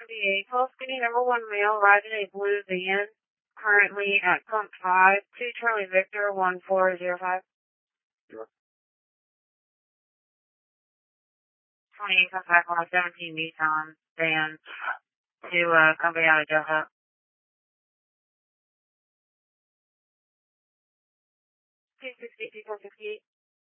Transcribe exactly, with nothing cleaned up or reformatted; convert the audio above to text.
eight, twelve skinny number one male riding a blue van, currently at pump five, two Charlie Victor, one four zero five. Sure. twenty-eight comes back on a seventeen Nissan van to uh, company out of Delta. two sixty, two sixty-eight.